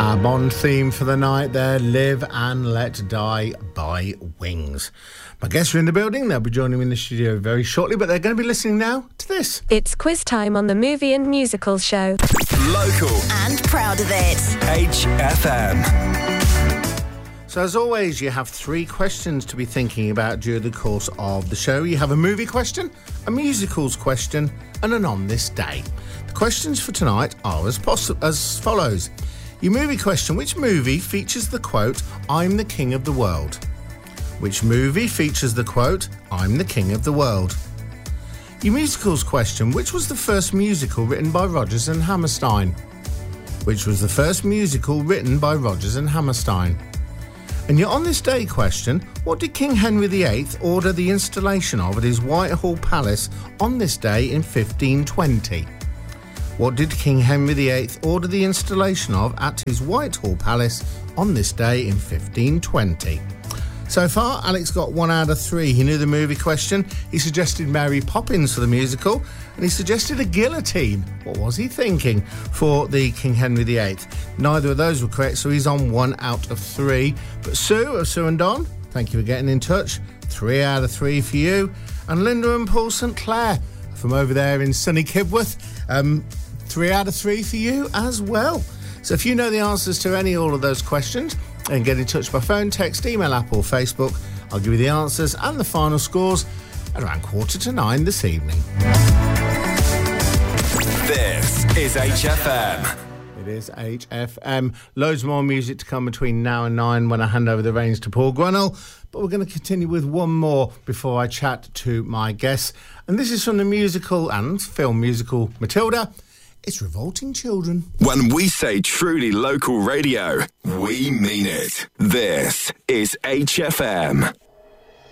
Our Bond theme for the night there, Live and Let Die by Wings. My guests are in the building. They'll be joining me in the studio very shortly, but they're going to be listening now to this. It's quiz time on the Movie and Musicals show. Local. And proud of it. HFM. So as always, you have 3 questions to be thinking about during the course of the show. You have a movie question, a musicals question, and an on this day. The questions for tonight are as follows. Your movie question: which movie features the quote, "I'm the king of the world"? Which movie features the quote, "I'm the king of the world"? Your musicals question: which was the first musical written by Rodgers and Hammerstein? Which was the first musical written by Rodgers and Hammerstein? And your on this day question: what did King Henry VIII order the installation of at his Whitehall Palace on this day in 1520? What did King Henry VIII order the installation of at his Whitehall Palace on this day in 1520? So far, Alex got 1 out of 3. He knew the movie question, he suggested Mary Poppins for the musical, and he suggested a guillotine. What was he thinking for the King Henry VIII? Neither of those were correct, so he's on 1 out of 3. But Sue of Sue and Don, thank you for getting in touch. 3 out of 3 for you. And Linda and Paul St Clair from over there in sunny Kibworth, 3 out of 3 for you as well. So if you know the answers to any or all of those questions, and get in touch by phone, text, email, app or Facebook. I'll give you the answers and the final scores at around 8:45 this evening. This is HFM. It is HFM. Loads more music to come between now and 9 when I hand over the reins to Paul Grunnell. But we're going to continue with one more before I chat to my guests. And this is from the musical and film musical Matilda. It's Revolting Children. When we say truly local radio, we mean it. This is HFM.